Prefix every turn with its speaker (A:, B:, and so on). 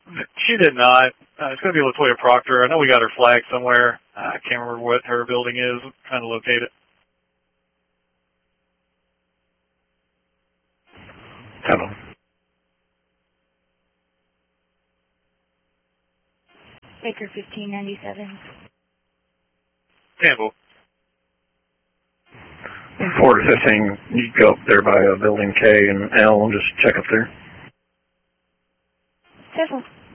A: She did not. It's going to be Latoya Proctor. I know we got her flag somewhere. I can't remember what her building is. I'm trying to locate it.
B: Hello.
C: Baker 1597.
A: Campbell.
B: 4 to 15, you go up there by building K and L and just check up there.
C: Careful.